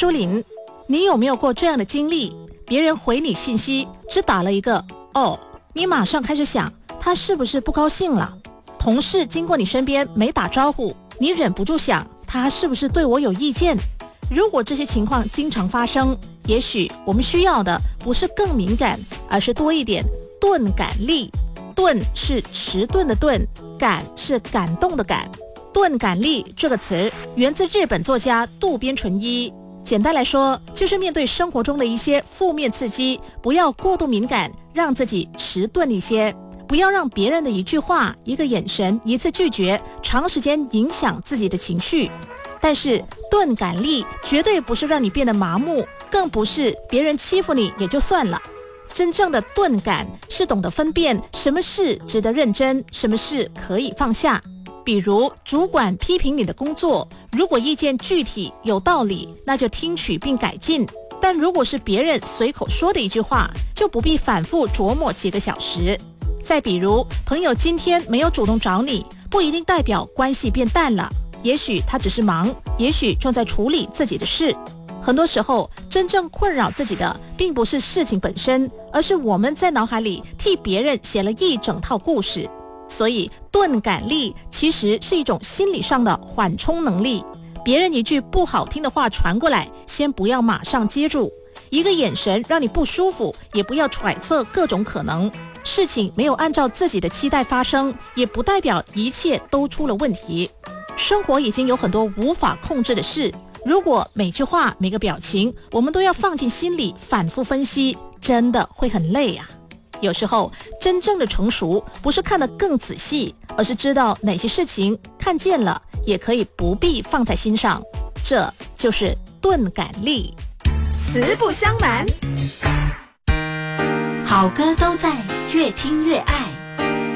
淑玲。你有没有过这样的经历？别人回你信息只打了一个哦，你马上开始想他是不是不高兴了？同事经过你身边没打招呼，你忍不住想他是不是对我有意见？如果这些情况经常发生，也许我们需要的不是更敏感，而是多一点钝感力。钝是迟钝的钝，感是感动的感。钝感力这个词源自日本作家渡边淳一。简单来说，就是面对生活中的一些负面刺激，不要过度敏感，让自己迟钝一些，不要让别人的一句话、一个眼神、一次拒绝，长时间影响自己的情绪。但是钝感力绝对不是让你变得麻木，更不是别人欺负你也就算了。真正的钝感是懂得分辨什么事值得认真，什么事可以放下。比如主管批评你的工作，如果意见具体有道理，那就听取并改进，但如果是别人随口说的一句话，就不必反复琢磨几个小时。再比如朋友今天没有主动找你，不一定代表关系变淡了，也许他只是忙，也许正在处理自己的事。很多时候真正困扰自己的并不是事情本身，而是我们在脑海里替别人写了一整套故事。所以钝感力其实是一种心理上的缓冲能力。别人一句不好听的话传过来，先不要马上接住，一个眼神让你不舒服，也不要揣测各种可能。事情没有按照自己的期待发生，也不代表一切都出了问题。生活已经有很多无法控制的事，如果每句话每个表情我们都要放进心里反复分析，真的会很累啊。有时候真正的成熟不是看得更仔细，而是知道哪些事情看见了也可以不必放在心上，这就是钝感力。 慈不相瞒，好歌都在越听越爱。